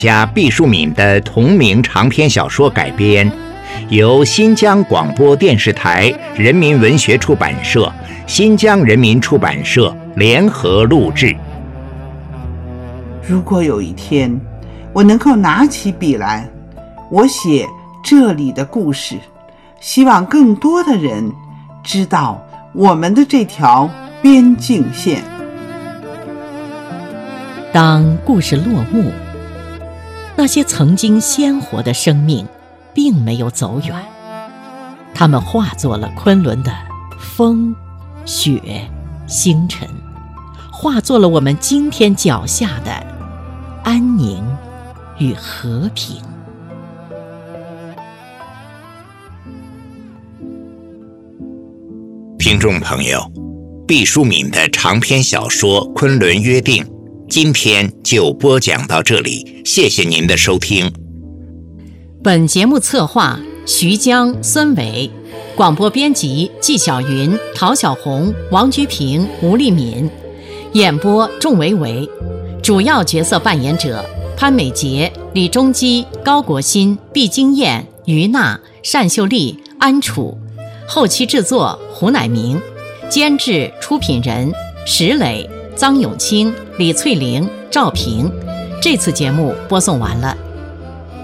家毕淑敏的同名长篇小说改编，由新疆广播电视台人民文学出版社、新疆人民出版社联合录制。 如果有一天我能够拿起笔来，我写这里的故事，希望更多的人知道我们的这条边境线。 当故事落幕，那些曾经鲜活的生命并没有走远，它们化作了昆仑的风、雪、星辰，化作了我们今天脚下的安宁与和平。 听众朋友，毕淑敏的长篇小说《昆仑约定》今天就播讲到这里，谢谢您的收听。 本节目策划徐江、孙伟，广播编辑纪晓云、陶小红、王居平、吴丽敏，演播仲维维，主要角色扮演者潘美杰、李中基、高国新、毕金燕、于娜、单秀丽、安楚，后期制作胡乃明，监制出品人石磊、臧永清、李翠玲、赵平。这次节目播送完了。